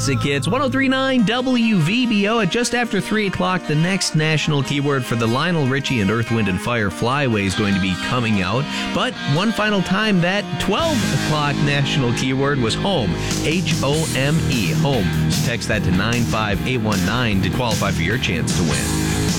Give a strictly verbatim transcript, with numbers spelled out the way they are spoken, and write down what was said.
classic hits. one oh three point nine W V B O. At just after three o'clock, the next national keyword for the Lionel Richie and Earth, Wind and Fire Flyway is going to be coming out. But one final time, that twelve o'clock national keyword was home. H O M E, home. So text that to nine five eight one nine to qualify for your chance to win.